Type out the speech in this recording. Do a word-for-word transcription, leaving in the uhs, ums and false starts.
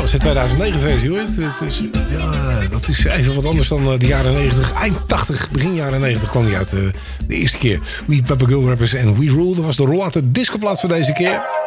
is de tweeduizend negen versie hoor. Het, het is, ja, dat is even wat anders dan de jaren negentig. Eind tachtig, begin jaren negentig kwam die uit uh, de eerste keer. We Papa Girl Rappers en We Rule. Dat was de rollator discoplaat voor deze keer.